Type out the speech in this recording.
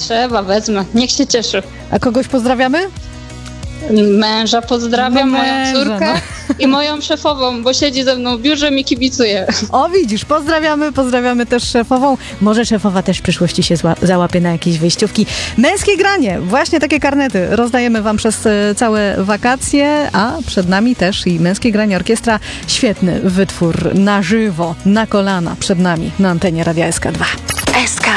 Trzeba, wezmę. Niech się cieszy. A kogoś pozdrawiamy? Męża pozdrawiam, No moją męża, córkę i moją szefową, bo siedzi ze mną w biurze, mi kibicuje. O, widzisz, pozdrawiamy też szefową. Może szefowa też w przyszłości się załapie na jakieś wyjściówki. Męskie granie, właśnie takie karnety rozdajemy wam przez całe wakacje, a przed nami też i Męskie granie orkiestra. Świetny wytwór na żywo, na kolana przed nami na antenie Radia SK2. SK.